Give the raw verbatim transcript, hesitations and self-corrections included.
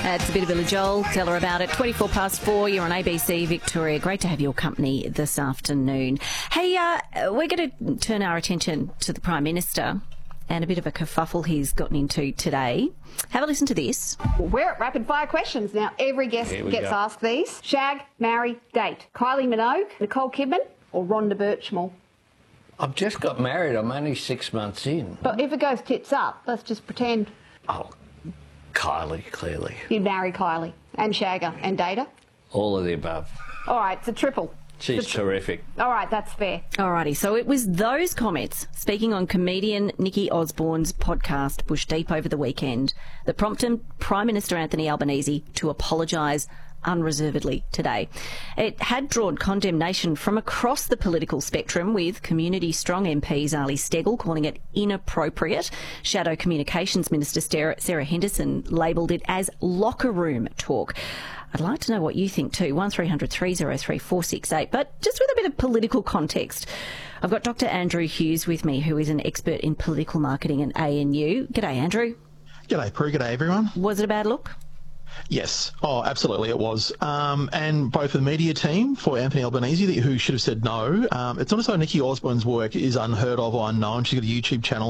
It's a bit of Billy Joel. Tell her about it. twenty-four past four. You're on A B C Victoria. Great to have your company this afternoon. Hey, uh, we're going to turn our attention to the Prime Minister and a bit of a kerfuffle he's gotten into today. Have a listen to this. Well, we're at rapid fire questions now. Every guest gets go. asked these. Shag, marry, date. Kylie Minogue, Nicole Kidman or Rhonda Birchmore? I've just got married. I'm only six months in. But if it goes tits up, let's just pretend Oh, Kylie, clearly. you'd marry Kylie and shag her and date her. All of the above. All right, it's a triple. She's It's a tri- terrific. All right, that's fair. Alrighty, so it was those comments, speaking on comedian Nikki Osborne's podcast Bush Deep over the weekend, that prompted Prime Minister Anthony Albanese to apologise unreservedly today. It had drawn condemnation from across the political spectrum, with Community Strong M P Ali Steggall calling it inappropriate. Shadow Communications Minister Sarah Henderson labelled it as locker room talk. I'd like to know what you think too. one three hundred three oh three four six eight. But just with a bit of political context, I've got Doctor Andrew Hughes with me, who is an expert in political marketing at A N U. G'day, Andrew. G'day, Prue. G'day, everyone. Was it a bad look? Yes. Oh, absolutely it was. Um, and both the media team for Anthony Albanese, who should have said no. Um, it's not as though Nikki Osborne's work is unheard of or unknown. She's got a YouTube channel.